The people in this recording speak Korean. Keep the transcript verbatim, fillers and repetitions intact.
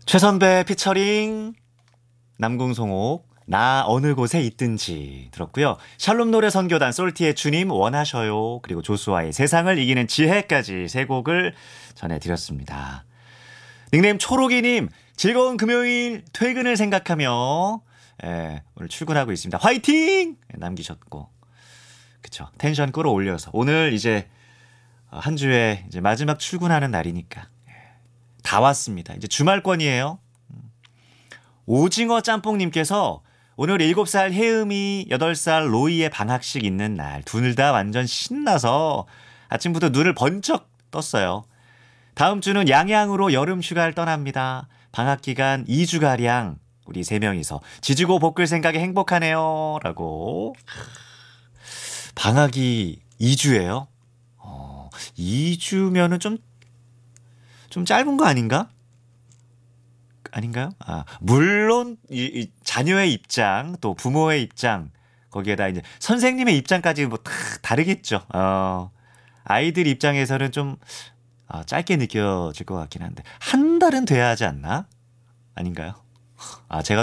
최선배 피처링 남궁송옥 나 어느 곳에 있든지 들었고요. 샬롬 노래 선교단 솔티의 주님 원하셔요. 그리고 조수아의 세상을 이기는 지혜까지 세 곡을 전해드렸습니다. 닉네임 초록이님 즐거운 금요일 퇴근을 생각하며 예, 오늘 출근하고 있습니다. 화이팅! 남기셨고 그쵸 텐션 끌어올려서 오늘 이제 한 주에 이제 마지막 출근하는 날이니까 다 왔습니다. 이제 주말권이에요. 오징어 짬뽕님께서 오늘 일곱 살 혜음이, 여덟 살 로이의 방학식 있는 날. 둘 다 완전 신나서 아침부터 눈을 번쩍 떴어요. 다음 주는 양양으로 여름 휴가를 떠납니다. 방학 기간 이 주가량 우리 세 명이서 지지고 볶을 생각에 행복하네요. 라고. 방학이 이 주예요? 어, 이 주면은 좀, 좀 짧은 거 아닌가? 아닌가요? 아, 물론 이, 이 자녀의 입장 또 부모의 입장 거기에다 이제 선생님의 입장까지 뭐 다 다르겠죠. 어, 아이들 입장에서는 좀 아, 짧게 느껴질 것 같긴 한데 한 달은 돼야 하지 않나? 아닌가요? 아 제가